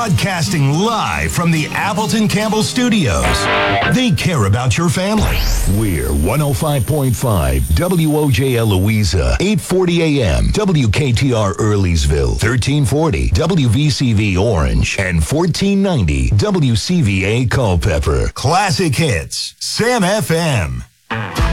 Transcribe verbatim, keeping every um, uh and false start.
Broadcasting live from the Appleton Campbell Studios. They care about your family. We're one oh five point five W O J L Louisa, eight forty a.m. W K T R Earlysville, thirteen forty W V C V Orange, and fourteen ninety W C V A Culpeper. Classic hits, Sam F M.